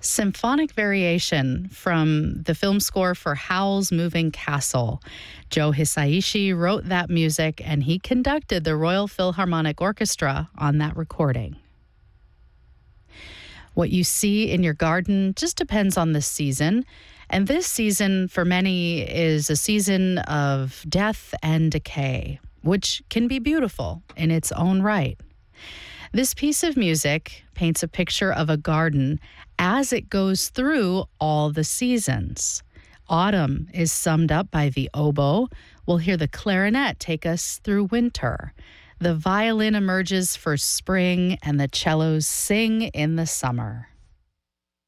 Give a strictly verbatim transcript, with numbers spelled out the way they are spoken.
Symphonic Variation from the film score for Howl's Moving Castle. Joe Hisaishi wrote that music, and he conducted the Royal Philharmonic Orchestra on that recording. What you see in your garden just depends on the season. And this season, for many, is a season of death and decay, which can be beautiful in its own right. This piece of music paints a picture of a garden as it goes through all the seasons. Autumn is summed up by the oboe. We'll hear the clarinet take us through winter. The violin emerges for spring, and the cellos sing in the summer.